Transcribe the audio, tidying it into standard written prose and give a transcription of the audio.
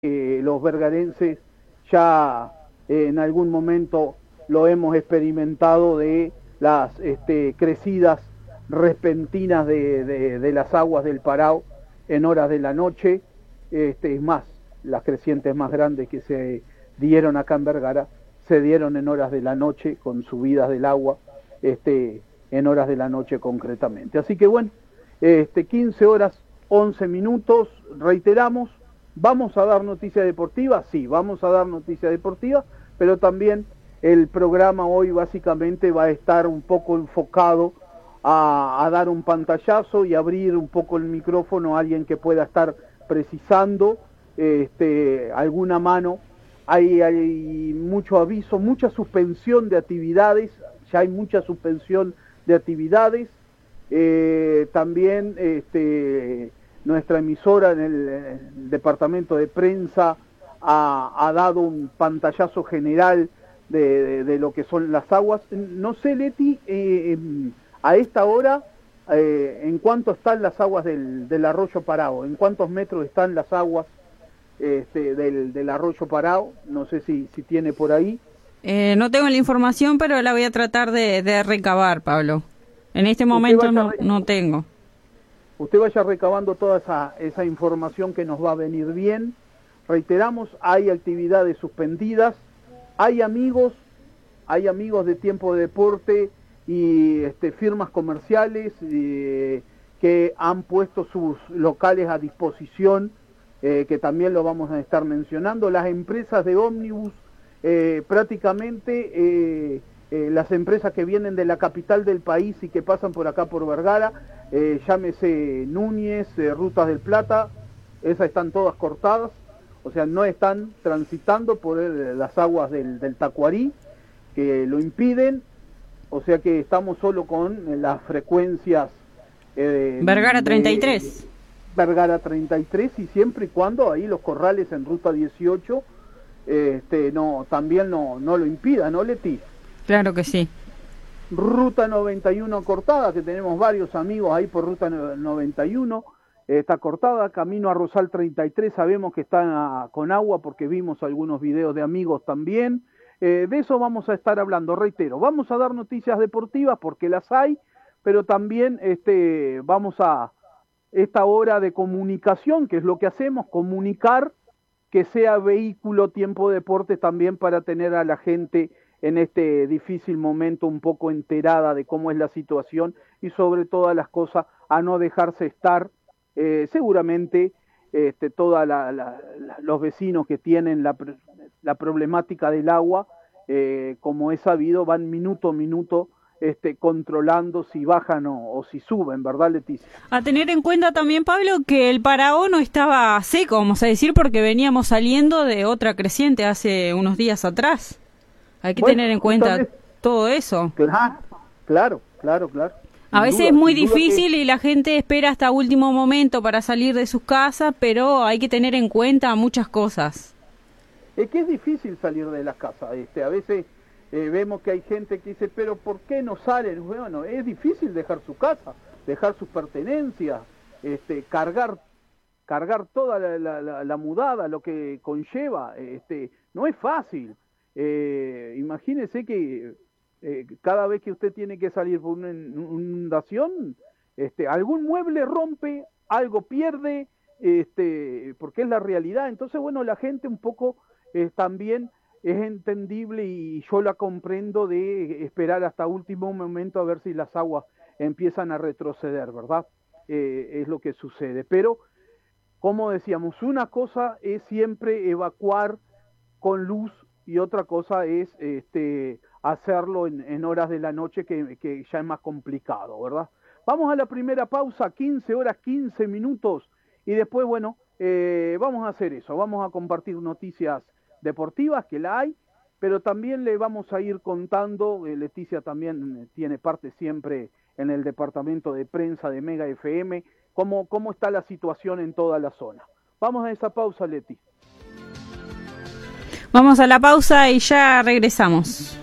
los vergarenses ya en algún momento lo hemos experimentado de las crecidas repentinas de las aguas del Parao en horas de la noche. Es más, las crecientes más grandes que se dieron acá en Vergara se dieron en horas de la noche, con subidas del agua, en horas de la noche concretamente. Así que bueno, 15 horas 11 minutos, reiteramos, ¿vamos a dar noticia deportiva? Sí, vamos a dar noticia deportiva, pero también el programa hoy básicamente va a estar un poco enfocado a dar un pantallazo y abrir un poco el micrófono a alguien que pueda estar precisando alguna mano. Hay mucho aviso, mucha suspensión de actividades, ya hay mucha suspensión de actividades. También nuestra emisora en el departamento de prensa ha dado un pantallazo general de lo que son las aguas. No sé, Leti, a esta hora, ¿en cuánto están las aguas del arroyo Parao? ¿En cuántos metros están las aguas del arroyo Parao? No sé si tiene por ahí. No tengo la información, pero la voy a tratar de recabar, Pablo. En este momento no tengo. Usted vaya recabando toda esa información que nos va a venir bien. Reiteramos, hay actividades suspendidas, hay amigos de Tiempo de Deporte y firmas comerciales que han puesto sus locales a disposición, que también lo vamos a estar mencionando. Las empresas de ómnibus, prácticamente las empresas que vienen de la capital del país y que pasan por acá por Vergara, llámese Núñez, Rutas del Plata, esas están todas cortadas, o sea, no están transitando por las aguas del Tacuarí, que lo impiden, o sea que estamos solo con las frecuencias Vergara 33. Vergara 33, y siempre y cuando ahí los corrales en Ruta 18 también no lo impida, ¿no, Leti? Claro que sí. Ruta 91 cortada, que tenemos varios amigos ahí por Ruta 91, está cortada. Camino a Rosal 33 sabemos que está con agua porque vimos algunos videos de amigos también. De eso vamos a estar hablando, reitero. Vamos a dar noticias deportivas porque las hay, pero también vamos a esta hora de comunicación, que es lo que hacemos, comunicar, que sea vehículo Tiempo Deportes también para tener a la gente en este difícil momento un poco enterada de cómo es la situación y sobre todas las cosas a no dejarse estar. Seguramente todos los vecinos que tienen la problemática del agua, como es sabido, van minuto a minuto controlando si bajan o si suben, ¿verdad, Leticia? A tener en cuenta también, Pablo, que el Parao no estaba seco, vamos a decir, porque veníamos saliendo de otra creciente hace unos días atrás. Hay que tener en cuenta todo eso. Claro. A veces es muy difícil y la gente espera hasta último momento para salir de sus casas, pero hay que tener en cuenta muchas cosas. Es que es difícil salir de las casas. A veces vemos que hay gente que dice, pero ¿por qué no salen? Bueno, es difícil dejar su casa, dejar sus pertenencias, cargar toda la mudada, lo que conlleva. No es fácil. Imagínese que cada vez que usted tiene que salir por una inundación, algún mueble rompe, algo pierde, porque es la realidad. Entonces, bueno, la gente un poco también es entendible y yo la comprendo de esperar hasta último momento a ver si las aguas empiezan a retroceder, ¿verdad? Es lo que sucede. Pero, como decíamos, una cosa es siempre evacuar con luz y otra cosa es hacerlo en horas de la noche que ya es más complicado, ¿verdad? Vamos a la primera pausa, 15 horas 15 minutos, y después, bueno, vamos a hacer eso, vamos a compartir noticias deportivas, que la hay, pero también le vamos a ir contando, Leticia también tiene parte siempre en el departamento de prensa de Mega FM, cómo está la situación en toda la zona. Vamos a esa pausa, Leti. Vamos a la pausa y ya regresamos.